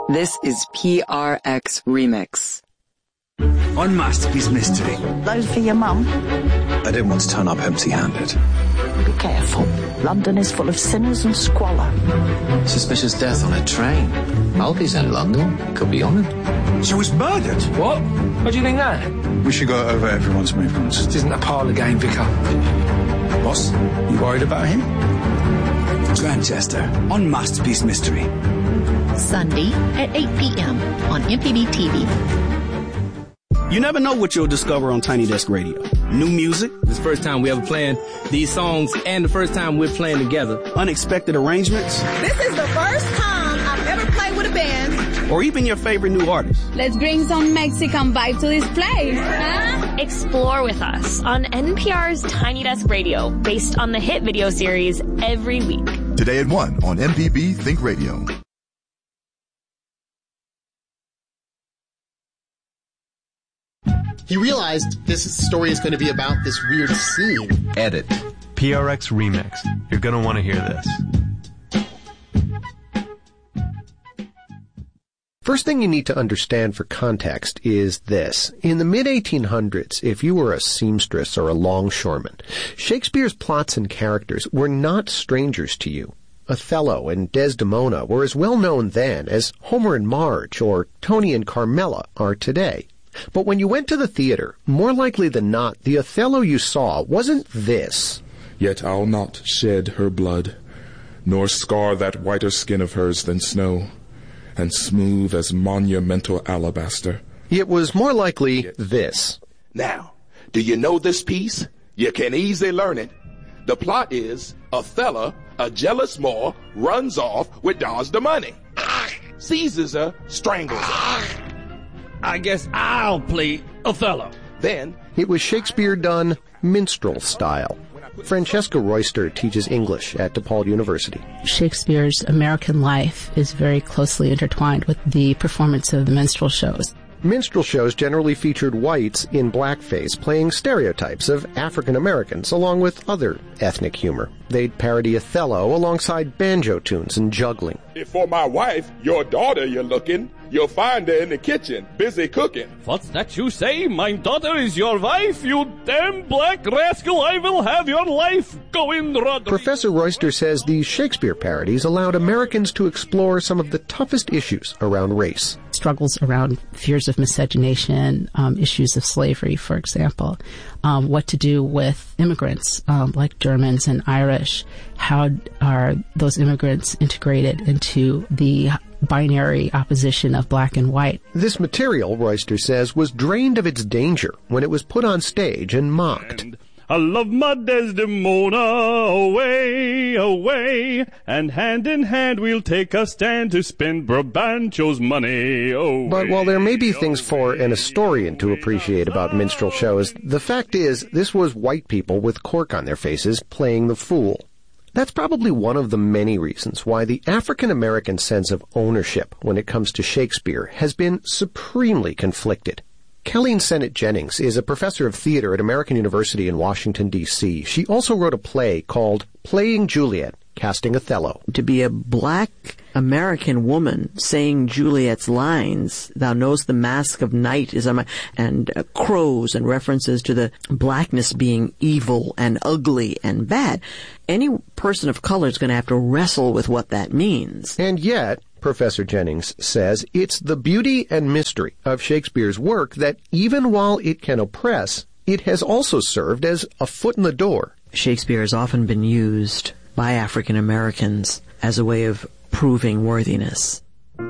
This is PRX Remix. On Masterpiece Mystery. Those for your mum? I didn't want to turn up empty-handed. Be careful. London is full of sinners and squalor. Suspicious death on a train. Malky's in London. Could be honoured. She was murdered? What? What do you think that? We should go over everyone's movements. This isn't a parlour game, Vicar. Boss, you worried about him? Grantchester, on Masterpiece Mystery. Sunday at 8 p.m. on MPB TV. You never know what you'll discover on Tiny Desk Radio. New music. This is the first time we ever playing these songs and the first time we're playing together. Unexpected arrangements. This is the first time I've ever played with a band. Or even your favorite new artist. Let's bring some Mexican vibe to this place, huh? Explore with us on NPR's Tiny Desk Radio, based on the hit video series Every Week. Today at 1 on MPB Think Radio. He realized this story is going to be about this weird scene. Edit. PRX Remix. You're going to want to hear this. First thing you need to understand for context is this. In the mid-1800s, if you were a seamstress or a longshoreman, Shakespeare's plots and characters were not strangers to you. Othello and Desdemona were as well known then as Homer and Marge or Tony and Carmela are today. But when you went to the theater, more likely than not, the Othello you saw wasn't this. Yet I'll not shed her blood, nor scar that whiter skin of hers than snow, and smooth as monumental alabaster. It was more likely this. Now, do you know this piece? You can easily learn it. The plot is Othello, a jealous Moor, runs off with Desdemona, seizes her, strangles her. I guess I'll play Othello. Then it was Shakespeare done minstrel style. Francesca Royster teaches English at DePaul University. Shakespeare's American life is very closely intertwined with the performance of the minstrel shows. Minstrel shows generally featured whites in blackface playing stereotypes of African Americans along with other ethnic humor. They'd parody Othello alongside banjo tunes and juggling. If for my wife, your daughter you're looking, you'll find her in the kitchen, busy cooking. What's that you say? My daughter is your wife, you damn black rascal. I will have your life going, Roderick. Professor Royster says these Shakespeare parodies allowed Americans to explore some of the toughest issues around race. Struggles around fears of miscegenation, issues of slavery, for example. What to do with immigrants, like Germans and Irish. How are those immigrants integrated into the binary opposition of black and white? This material, Royster says, was drained of its danger when it was put on stage and mocked. I love my Desdemona, away, away, and hand in hand we'll take a stand to spend Brabantio's money away. But while there may be things for an historian to appreciate about minstrel shows, the fact is this was white people with cork on their faces playing the fool. That's probably one of the many reasons why the African-American sense of ownership when it comes to Shakespeare has been supremely conflicted. Kelleen Sennett Jennings is a professor of theater at American University in Washington, D.C. She also wrote a play called Playing Juliet, Casting Othello. To be a black American woman saying Juliet's lines, thou knowest the mask of night is on my, and crows and references to the blackness being evil and ugly and bad. Any person of color is going to have to wrestle with what that means. And yet, Professor Jennings says, it's the beauty and mystery of Shakespeare's work that even while it can oppress, it has also served as a foot in the door. Shakespeare has often been used by African Americans as a way of proving worthiness.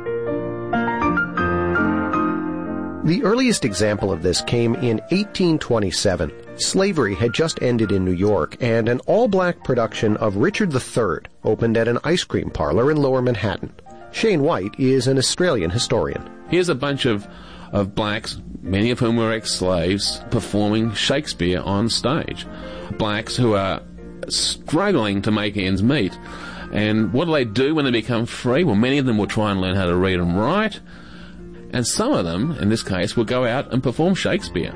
The earliest example of this came in 1827. Slavery had just ended in New York, and an all-black production of Richard III opened at an ice cream parlor in Lower Manhattan. Shane White is an Australian historian. Here's a bunch of blacks, many of whom were ex-slaves, performing Shakespeare on stage. Blacks who are struggling to make ends meet. And what do when they become free? Well, many of them will try and learn how to read and write. And some of them, in this case, will go out and perform Shakespeare.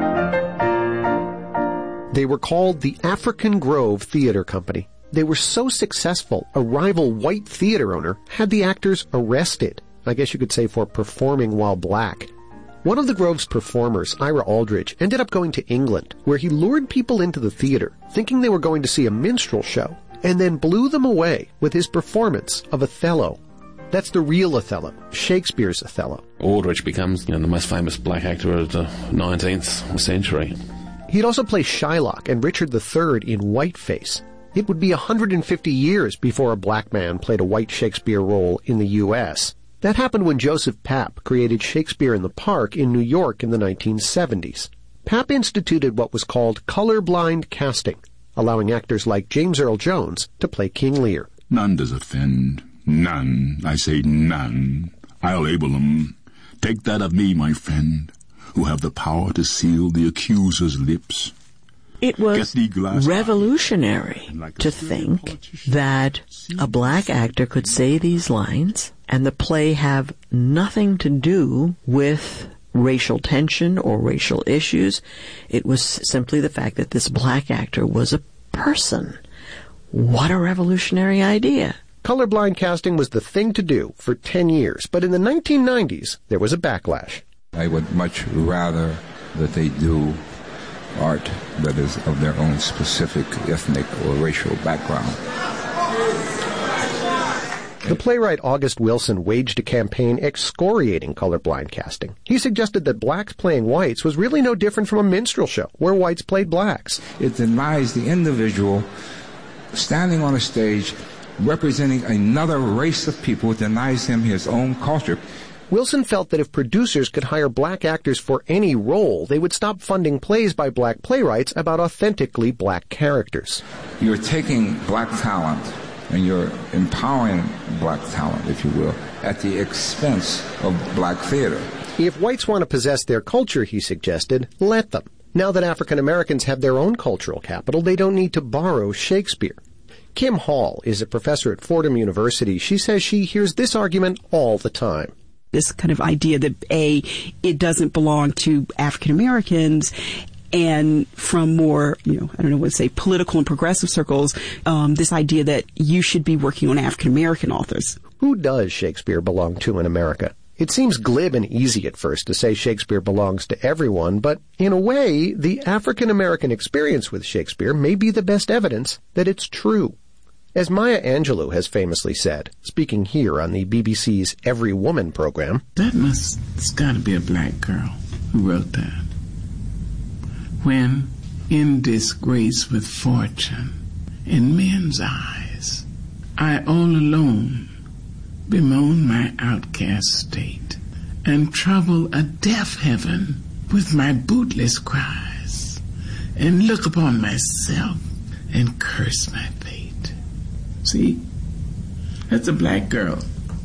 They were called the African Grove Theatre Company. They were so successful, a rival white theater owner had the actors arrested. I guess you could say for performing while black. One of the Grove's performers, Ira Aldridge, ended up going to England, where he lured people into the theater, thinking they were going to see a minstrel show, and then blew them away with his performance of Othello. That's the real Othello, Shakespeare's Othello. Aldrich becomes the most famous black actor of the 19th century. He'd also play Shylock and Richard III in Whiteface. It would be 150 years before a black man played a white Shakespeare role in the U.S. That happened when Joseph Papp created Shakespeare in the Park in New York in the 1970s. Papp instituted what was called colorblind casting, allowing actors like James Earl Jones to play King Lear. None does offend. None. I say none. I'll able 'em. Take that of me, my friend, who have the power to seal the accuser's lips. It was revolutionary to think that a black actor could say these lines and the play have nothing to do with racial tension or racial issues. It was simply the fact that this black actor was a person. What a revolutionary idea. Colorblind casting was the thing to do for 10 years, but in the 1990s, there was a backlash. I would much rather that they do art that is of their own specific ethnic or racial background. The playwright August Wilson waged a campaign excoriating colorblind casting. He suggested that blacks playing whites was really no different from a minstrel show, where whites played blacks. It denies the individual standing on a stage representing another race of people, denies him his own culture. Wilson felt that if producers could hire black actors for any role, they would stop funding plays by black playwrights about authentically black characters. You're taking black talent and you're empowering black talent, if you will, at the expense of black theater. If whites want to possess their culture, he suggested, let them. Now that African Americans have their own cultural capital, they don't need to borrow Shakespeare. Kim Hall is a professor at Fordham University. She says she hears this argument all the time. This kind of idea that, A, it doesn't belong to African Americans, and from more, political and progressive circles, this idea that you should be working on African American authors. Who does Shakespeare belong to in America? It seems glib and easy at first to say Shakespeare belongs to everyone, but in a way, the African American experience with Shakespeare may be the best evidence that it's true. As Maya Angelou has famously said, speaking here on the BBC's Every Woman program, it's got to be a black girl who wrote that. When, in disgrace with fortune, in men's eyes, I all alone bemoan my outcast state, and trouble a deaf heaven with my bootless cries, and look upon myself and curse my fate. See? That's a black girl.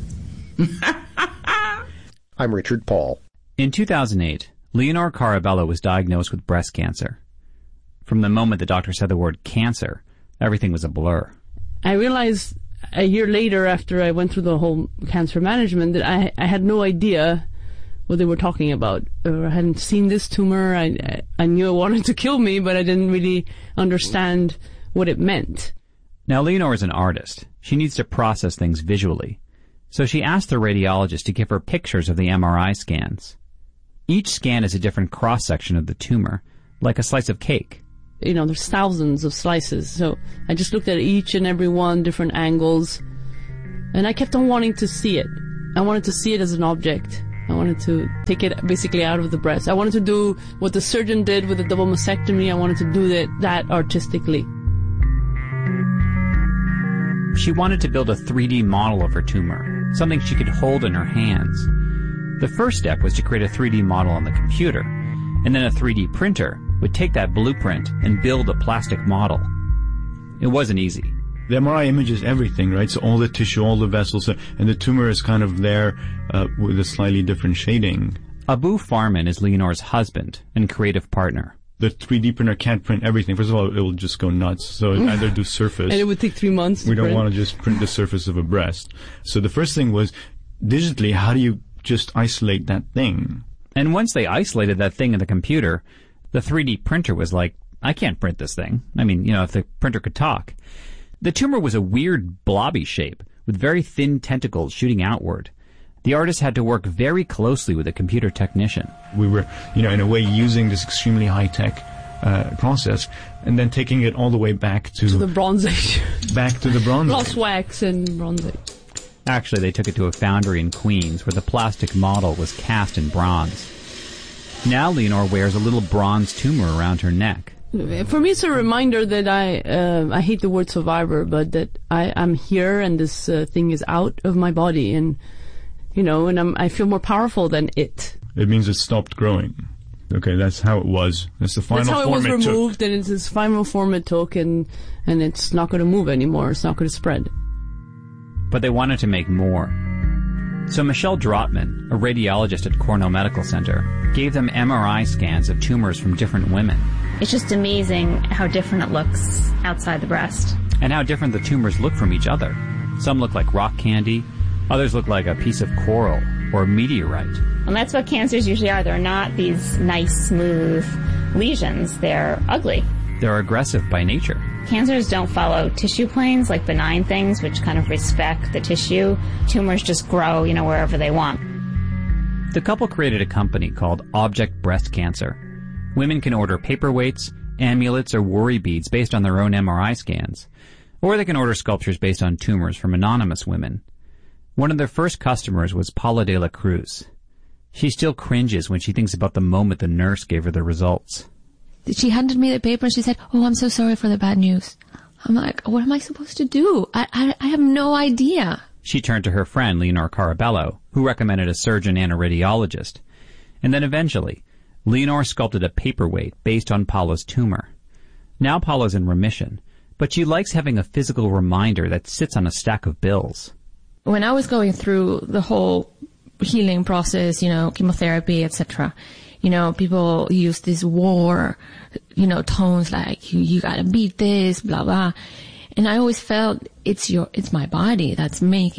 I'm Richard Paul. In 2008, Leonore Carabello was diagnosed with breast cancer. From the moment the doctor said the word cancer, everything was a blur. I realized a year later, after I went through the whole cancer management, that I had no idea what they were talking about. I hadn't seen this tumor. I knew it wanted to kill me, but I didn't really understand what it meant. Now, Leonore is an artist. She needs to process things visually. So she asked the radiologist to give her pictures of the MRI scans. Each scan is a different cross-section of the tumor, like a slice of cake. There's thousands of slices, so I just looked at each and every one, different angles, and I kept on wanting to see it. I wanted to see it as an object. I wanted to take it basically out of the breast. I wanted to do what the surgeon did with the double mastectomy. I wanted to do that artistically. She wanted to build a 3D model of her tumor, something she could hold in her hands. The first step was to create a 3D model on the computer, and then a 3D printer would take that blueprint and build a plastic model. It wasn't easy. The MRI images everything, right? So all the tissue, all the vessels, and the tumor is kind of there with a slightly different shading. Abu Farman is Leonore's husband and creative partner. The 3D printer can't print everything. First of all, it will just go nuts. So it either do surface. And it would take 3 months. We don't want to just print the surface of a breast. So the first thing was, digitally, how do you just isolate that thing? And once they isolated that thing in the computer, the 3D printer was like, I can't print this thing. I mean, if the printer could talk. The tumor was a weird blobby shape with very thin tentacles shooting outward. The artist had to work very closely with a computer technician. We were, in a way using this extremely high-tech process and then taking it all the way back to the Bronze Age. Back to the Bronze Age. Lost wax and Bronze Age. Actually, they took it to a foundry in Queens where the plastic model was cast in bronze. Now Leonore wears a little bronze tumor around her neck. For me, it's a reminder that I hate the word survivor, but that I'm here and this thing is out of my body, and I feel more powerful than it. It means it stopped growing. Okay, that's how it was. That's the final form it took. That's how it was removed, and it's this final form it took, and it's not going to move anymore. It's not going to spread. But they wanted to make more. So Michelle Drotman, a radiologist at Cornell Medical Center, gave them MRI scans of tumors from different women. It's just amazing how different it looks outside the breast. And how different the tumors look from each other. Some look like rock candy, others look like a piece of coral or a meteorite. And that's what cancers usually are. They're not these nice, smooth lesions. They're ugly. They're aggressive by nature. Cancers don't follow tissue planes like benign things, which kind of respect the tissue. Tumors just grow, wherever they want. The couple created a company called Object Breast Cancer. Women can order paperweights, amulets, or worry beads based on their own MRI scans. Or they can order sculptures based on tumors from anonymous women. One of their first customers was Paula de la Cruz. She still cringes when she thinks about the moment the nurse gave her the results. She handed me the paper and she said, "Oh, I'm so sorry for the bad news." I'm like, what am I supposed to do? I have no idea. She turned to her friend, Leonore Carabello, who recommended a surgeon and a radiologist. And then eventually, Leonore sculpted a paperweight based on Paula's tumor. Now Paula's in remission, but she likes having a physical reminder that sits on a stack of bills. When I was going through the whole healing process, chemotherapy, etc., people use this war, tones like, you gotta beat this, blah, blah. And I always felt it's my body that's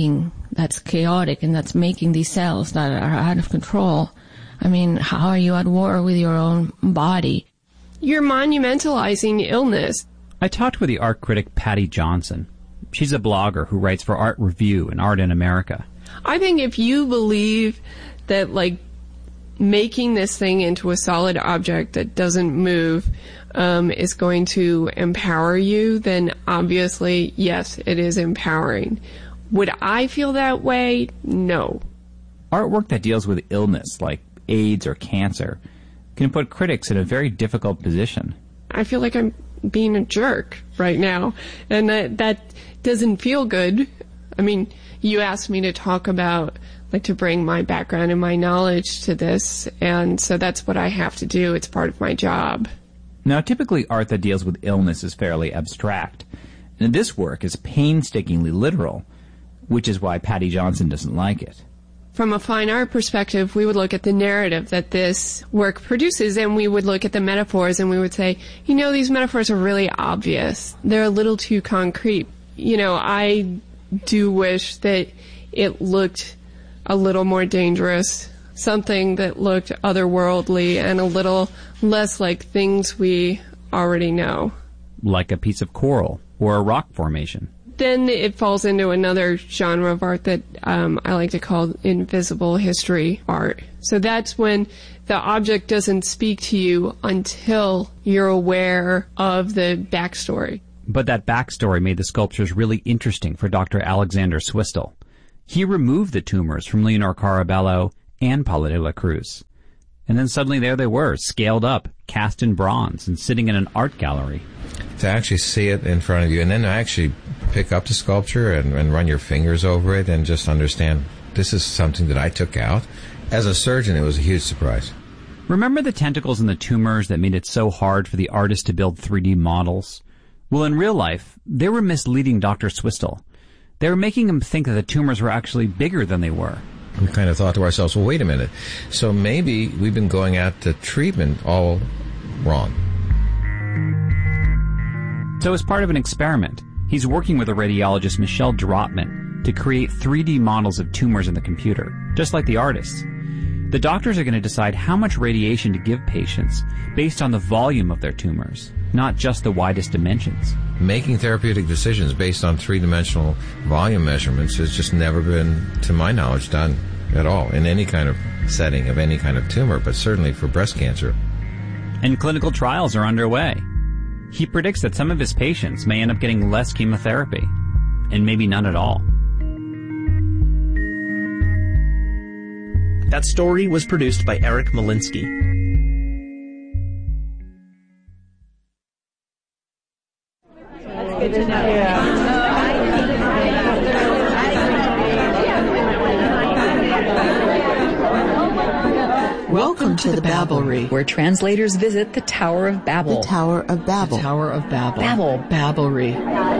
chaotic and that's making these cells that are out of control. I mean, how are you at war with your own body? You're monumentalizing illness. I talked with the art critic Patty Johnson. She's a blogger who writes for Art Review and Art in America. I think if you believe that, making this thing into a solid object that doesn't move is going to empower you, then obviously, yes, it is empowering. Would I feel that way? No. Artwork that deals with illness, like AIDS or cancer, can put critics in a very difficult position. I feel like I'm being a jerk right now, and that doesn't feel good. I mean, you asked me to talk about, to bring my background and my knowledge to this, and so that's what I have to do. It's part of my job. Now, typically art that deals with illness is fairly abstract, and this work is painstakingly literal, which is why Patty Johnson doesn't like it. From a fine art perspective, we would look at the narrative that this work produces, and we would look at the metaphors, and we would say, these metaphors are really obvious. They're a little too concrete. I do wish that it looked a little more dangerous, something that looked otherworldly and a little less like things we already know. Like a piece of coral or a rock formation. Then it falls into another genre of art that I like to call invisible history art. So that's when the object doesn't speak to you until you're aware of the backstory. But that backstory made the sculptures really interesting for Dr. Alexander Swistel. He removed the tumors from Leonore Carabello and Paula de la Cruz. And then suddenly there they were, scaled up, cast in bronze, and sitting in an art gallery. To actually see it in front of you, and then to actually pick up the sculpture and run your fingers over it and just understand this is something that I took out. As a surgeon, it was a huge surprise. Remember the tentacles in the tumors that made it so hard for the artist to build 3D models? Well, in real life, they were misleading Dr. Swistel. They were making him think that the tumors were actually bigger than they were. We kind of thought to ourselves, well, wait a minute. So maybe we've been going at the treatment all wrong. So as part of an experiment, he's working with a radiologist, Michelle Drotman, to create 3D models of tumors in the computer, just like the artists. The doctors are going to decide how much radiation to give patients based on the volume of their tumors, not just the widest dimensions. Making therapeutic decisions based on three-dimensional volume measurements has just never been, to my knowledge, done at all in any kind of setting of any kind of tumor, but certainly for breast cancer. And clinical trials are underway. He predicts that some of his patients may end up getting less chemotherapy, and maybe none at all. That story was produced by Eric Malinsky. That's good to know. Welcome to the Babblery, where translators visit the Tower of Babel. The Tower of Babel. The Tower of Babel. Babel. Babblery.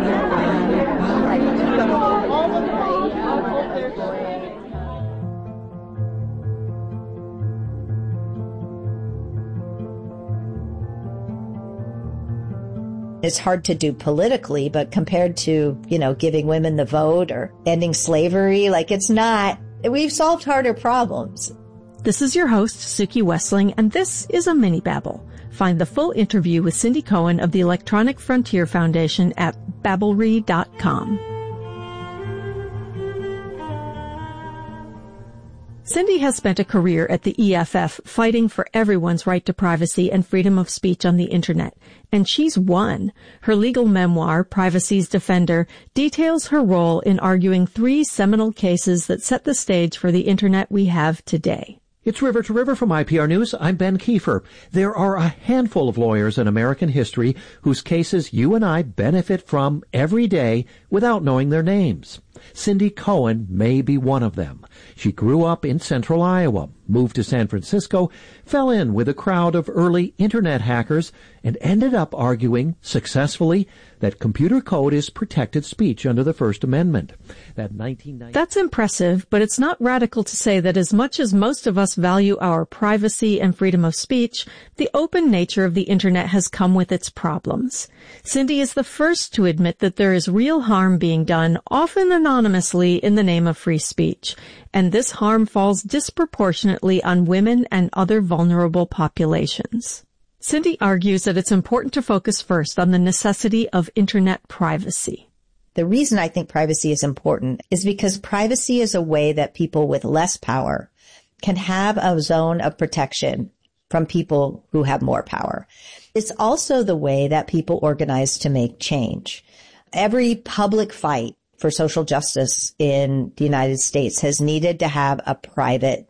It's hard to do politically, but compared to, giving women the vote or ending slavery, it's not. We've solved harder problems. This is your host, Suki Wessling, and this is a mini babble. Find the full interview with Cindy Cohen of the Electronic Frontier Foundation at babblery.com. Cindy has spent a career at the EFF fighting for everyone's right to privacy and freedom of speech on the Internet, and she's won. Her legal memoir, Privacy's Defender, details her role in arguing 3 seminal cases that set the stage for the Internet we have today. It's River to River from IPR News. I'm Ben Kiefer. There are a handful of lawyers in American history whose cases you and I benefit from every day without knowing their names. Cindy Cohen may be one of them. She grew up in central Iowa, moved to San Francisco, fell in with a crowd of early Internet hackers, and ended up arguing successfully that computer code is protected speech under the First Amendment. That's impressive, but it's not radical to say that as much as most of us value our privacy and freedom of speech, the open nature of the Internet has come with its problems. Cindy is the first to admit that there is real harm being done, often anonymously, in the name of free speech, and this harm falls disproportionately on women and other vulnerable populations. Cindy argues that it's important to focus first on the necessity of Internet privacy. The reason I think privacy is important is because privacy is a way that people with less power can have a zone of protection from people who have more power. It's also the way that people organize to make change. Every public fight for social justice in the United States has needed to have a private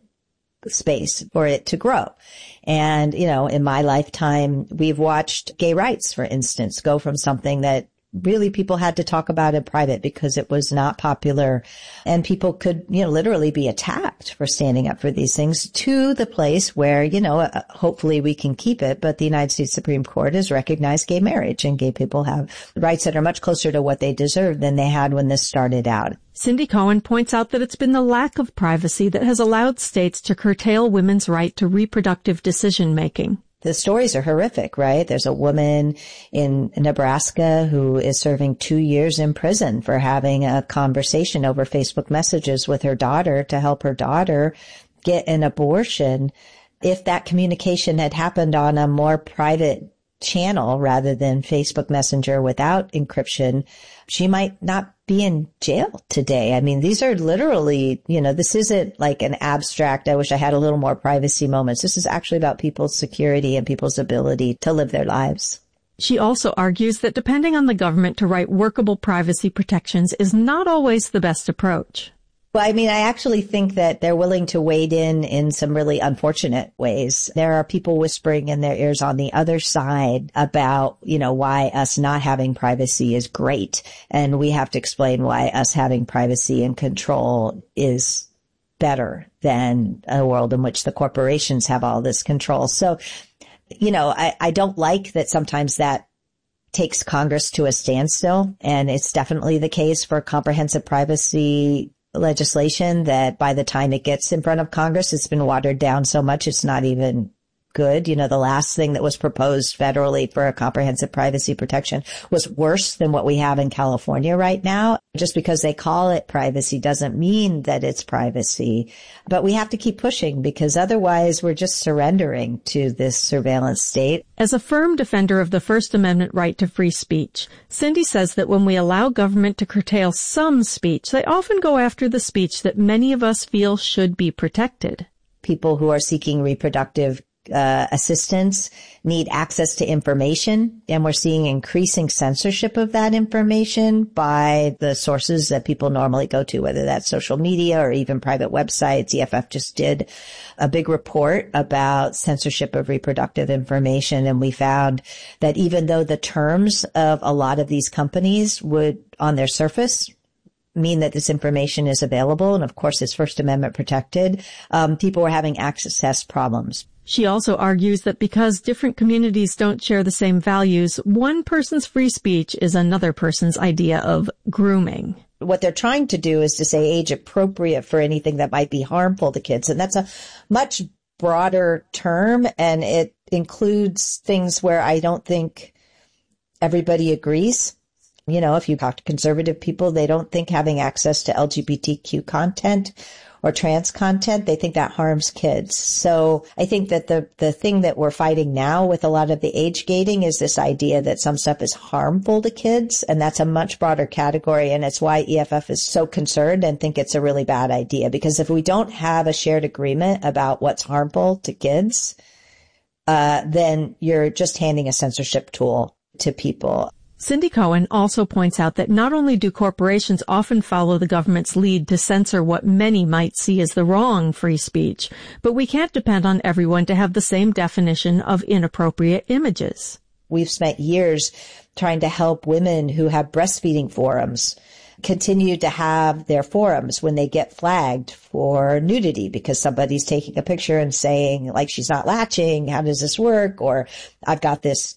space for it to grow. And, in my lifetime, we've watched gay rights, for instance, go from something that really people had to talk about in private because it was not popular and people could, literally be attacked for standing up for these things, to the place where, hopefully we can keep it. But the United States Supreme Court has recognized gay marriage, and gay people have rights that are much closer to what they deserve than they had when this started out. Cindy Cohen points out that it's been the lack of privacy that has allowed states to curtail women's right to reproductive decision-making. The stories are horrific, right? There's a woman in Nebraska who is serving 2 years in prison for having a conversation over Facebook messages with her daughter to help her daughter get an abortion. If that communication had happened on a more private channel rather than Facebook Messenger without encryption, she might not be in jail today. I mean, these are literally, this isn't like an abstract, I wish I had a little more privacy moments. This is actually about people's security and people's ability to live their lives. She also argues that depending on the government to write workable privacy protections is not always the best approach. Well, I actually think that they're willing to wade in some really unfortunate ways. There are people whispering in their ears on the other side about, why us not having privacy is great. And we have to explain why us having privacy and control is better than a world in which the corporations have all this control. So, I don't like that sometimes that takes Congress to a standstill. And it's definitely the case for comprehensive privacy legislation that by the time it gets in front of Congress, it's been watered down so much it's not even good. You know, the last thing that was proposed federally for a comprehensive privacy protection was worse than what we have in California right now. Just because they call it privacy doesn't mean that it's privacy. But we have to keep pushing because otherwise we're just surrendering to this surveillance state. As a firm defender of the First Amendment right to free speech, Cindy says that when we allow government to curtail some speech, they often go after the speech that many of us feel should be protected. People who are seeking reproductive assistance need access to information, and we're seeing increasing censorship of that information by the sources that people normally go to, whether that's social media or even private websites. EFF just did a big report about censorship of reproductive information, and we found that even though the terms of a lot of these companies would, on their surface, mean that this information is available, and of course it's First Amendment protected, people were having access problems. She also argues that because different communities don't share the same values, one person's free speech is another person's idea of grooming. What they're trying to do is to say age appropriate for anything that might be harmful to kids. And that's a much broader term, and it includes things where I don't think everybody agrees. You know, if you talk to conservative people, they don't think having access to LGBTQ content or trans content, they think that harms kids. So I think that the thing that we're fighting now with a lot of the age gating is this idea that some stuff is harmful to kids, and that's a much broader category, and it's why EFF is so concerned and think it's a really bad idea. Because if we don't have a shared agreement about what's harmful to kids, then you're just handing a censorship tool to people. Cindy Cohen also points out that not only do corporations often follow the government's lead to censor what many might see as the wrong free speech, but we can't depend on everyone to have the same definition of inappropriate images. We've spent years trying to help women who have breastfeeding forums continue to have their forums when they get flagged for nudity because somebody's taking a picture and saying, like, she's not latching, how does this work? Or I've got this,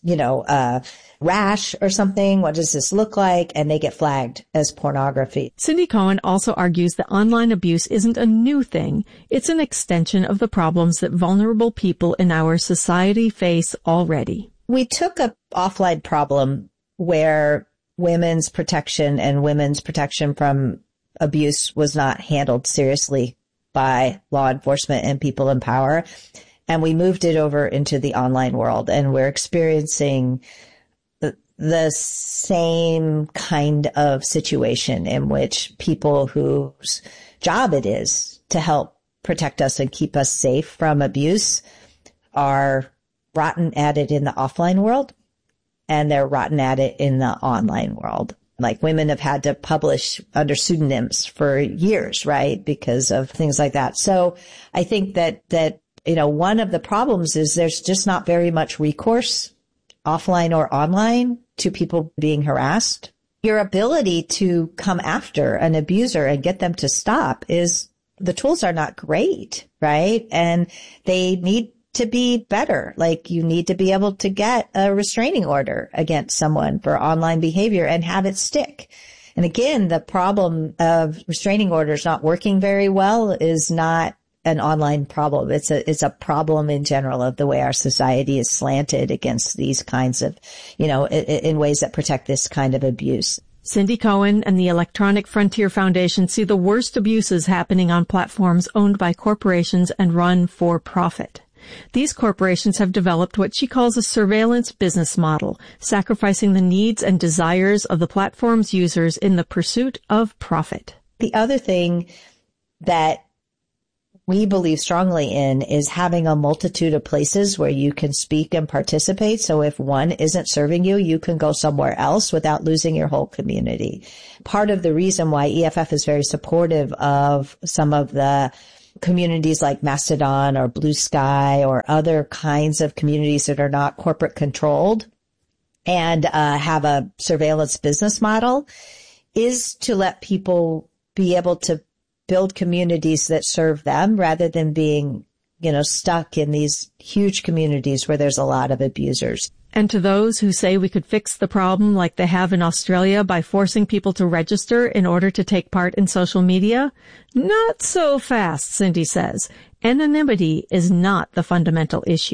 rash or something. What does this look like? And they get flagged as pornography. Cindy Cohen also argues that online abuse isn't a new thing. It's an extension of the problems that vulnerable people in our society face already. We took an offline problem where women's protection and women's protection from abuse was not handled seriously by law enforcement and people in power. And we moved it over into the online world, and we're experiencing the same kind of situation in which people whose job it is to help protect us and keep us safe from abuse are rotten at it in the offline world, and they're rotten at it in the online world. Like, women have had to publish under pseudonyms for years, right? Because of things like that. So I think that one of the problems is there's just not very much recourse, offline or online, to people being harassed. Your ability to come after an abuser and get them to stop the tools are not great, right? And they need to be better. Like, you need to be able to get a restraining order against someone for online behavior and have it stick. And again, the problem of restraining orders not working very well is not an online problem. It's a problem in general of the way our society is slanted against these kinds of, in ways that protect this kind of abuse. Cindy Cohen and the Electronic Frontier Foundation see the worst abuses happening on platforms owned by corporations and run for profit. These corporations have developed what she calls a surveillance business model, sacrificing the needs and desires of the platform's users in the pursuit of profit. The other thing that we believe strongly in is having a multitude of places where you can speak and participate. So if one isn't serving you, you can go somewhere else without losing your whole community. Part of the reason why EFF is very supportive of some of the communities like Mastodon or Blue Sky or other kinds of communities that are not corporate controlled and have a surveillance business model is to let people be able to build communities that serve them rather than being, stuck in these huge communities where there's a lot of abusers. And to those who say we could fix the problem like they have in Australia by forcing people to register in order to take part in social media, not so fast, Cindy says. Anonymity is not the fundamental issue.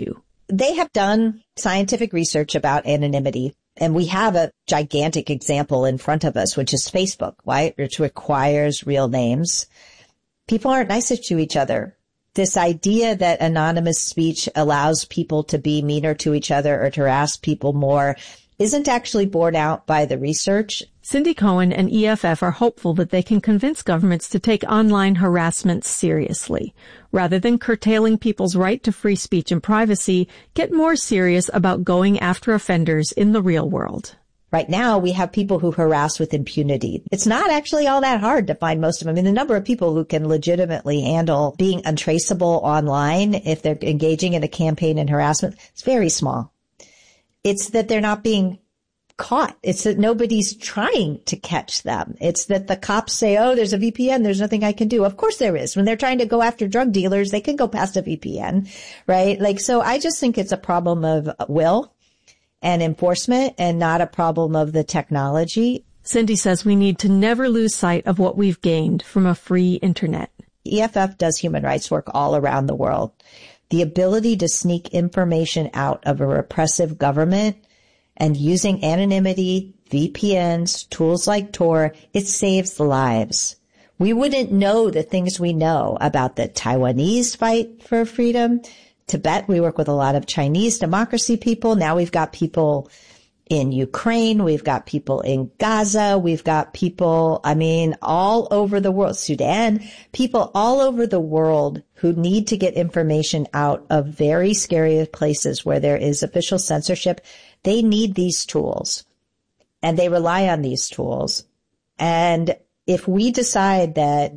They have done scientific research about anonymity, and we have a gigantic example in front of us, which is Facebook, right? Which requires real names. People aren't nicer to each other. This idea that anonymous speech allows people to be meaner to each other or to harass people more isn't actually borne out by the research. Cindy Cohen and EFF are hopeful that they can convince governments to take online harassment seriously. Rather than curtailing people's right to free speech and privacy, get more serious about going after offenders in the real world. Right now, we have people who harass with impunity. It's not actually all that hard to find most of them. I mean, the number of people who can legitimately handle being untraceable online if they're engaging in a campaign in harassment is very small. It's that they're not being caught. It's that nobody's trying to catch them. It's that the cops say, oh, there's a VPN. There's nothing I can do. Of course there is. When they're trying to go after drug dealers, they can go past a VPN, right? Like, so I just think it's a problem of will and enforcement and not a problem of the technology. Cindy says we need to never lose sight of what we've gained from a free internet. EFF does human rights work all around the world. The ability to sneak information out of a repressive government and using anonymity, VPNs, tools like Tor, it saves lives. We wouldn't know the things we know about the Taiwanese fight for freedom. Tibet, we work with a lot of Chinese democracy people. Now we've got people in Ukraine. We've got people in Gaza. We've got people, all over the world, Sudan, people all over the world who need to get information out of very scary places where there is official censorship. They need these tools and they rely on these tools. And if we decide that,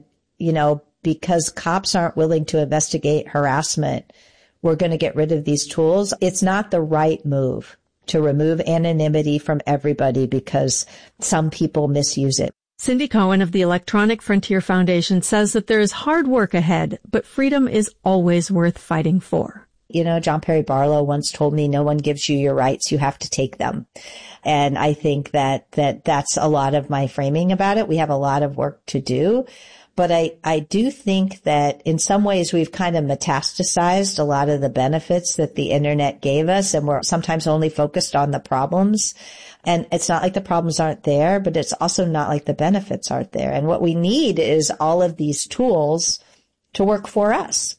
because cops aren't willing to investigate harassment, we're going to get rid of these tools, it's not the right move to remove anonymity from everybody because some people misuse it. Cindy Cohen of the Electronic Frontier Foundation says that there is hard work ahead, but freedom is always worth fighting for. John Perry Barlow once told me, no one gives you your rights, you have to take them. And I think that's a lot of my framing about it. We have a lot of work to do. But I do think that in some ways we've kind of metastasized a lot of the benefits that the internet gave us, and we're sometimes only focused on the problems. And it's not like the problems aren't there, but it's also not like the benefits aren't there. And what we need is all of these tools to work for us.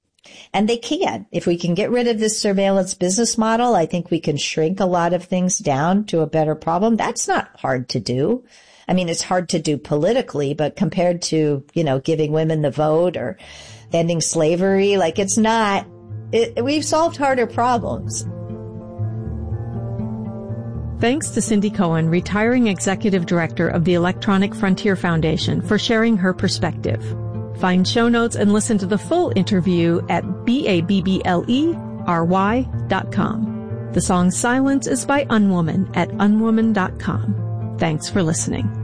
And they can. If we can get rid of this surveillance business model, I think we can shrink a lot of things down to a better problem. That's not hard to do. It's hard to do politically, but compared to, giving women the vote or ending slavery, it's not, we've solved harder problems. Thanks to Cindy Cohen, retiring executive director of the Electronic Frontier Foundation, for sharing her perspective. Find show notes and listen to the full interview at BABBLERY.com. The song Silence is by Unwoman at unwoman.com. Thanks for listening.